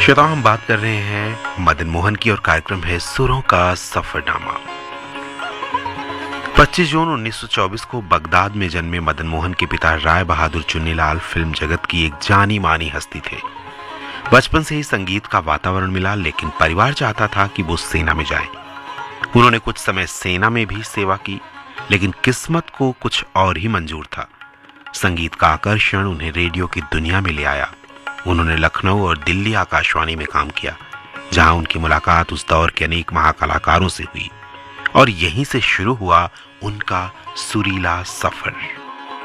श्रोताओं, हम बात कर रहे हैं मदन मोहन की और कार्यक्रम है सुरों का सफरनामा। 25 जून 1924 को बगदाद में जन्मे मदन मोहन के पिता राय बहादुर चुन्नीलाल फिल्म जगत की एक जानी मानी हस्ती थे। बचपन से ही संगीत का वातावरण मिला, लेकिन परिवार चाहता था कि वो सेना में जाए। उन्होंने कुछ समय सेना में भी सेवा की, लेकिन किस्मत को कुछ और ही मंजूर था। संगीत का आकर्षण उन्हें रेडियो की दुनिया में ले आया। उन्होंने लखनऊ और दिल्ली आकाशवाणी में काम किया, जहां उनकी मुलाकात उस दौर के अनेक महाकलाकारों से हुई और यहीं से शुरू हुआ उनका सुरीला सफर।